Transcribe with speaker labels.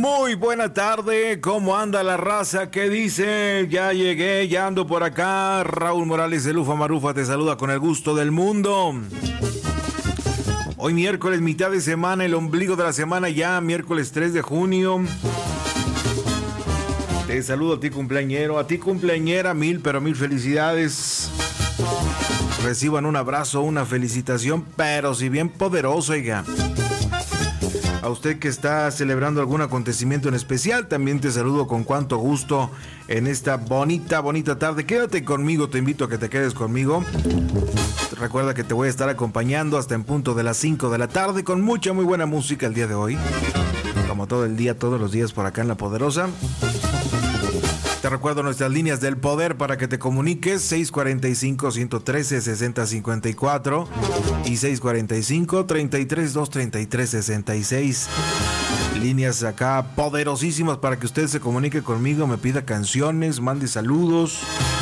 Speaker 1: Muy buena tarde, ¿cómo anda la raza? ¿Qué dice? Ya llegué, ya ando por acá. Raúl Morales de Lufa Marufa te saluda con el gusto del mundo. Hoy miércoles, mitad de semana, el ombligo de la semana ya, miércoles 3 de junio. Te saludo a ti cumpleañero, a ti cumpleañera, mil felicidades. Reciban un abrazo, una felicitación, pero si bien poderoso, oiga. A usted que está celebrando algún acontecimiento en especial, también te saludo con cuanto gusto en esta bonita tarde. Quédate conmigo, te invito a que te quedes conmigo. Recuerda que te voy a estar acompañando hasta en punto de las 5 de la tarde con mucha muy buena música el día de hoy. Como todo el día, todos los días por acá en La Poderosa. Te recuerdo nuestras líneas del poder para que te comuniques, 645-113-6054 y 645-33-233-66. Líneas acá poderosísimas para que usted se comunique conmigo, me pida canciones, mande saludos,